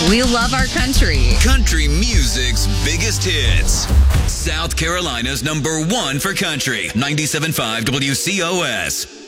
We love our country. Country music's biggest hits. South Carolina's #1 for country. 97.5 WCOS.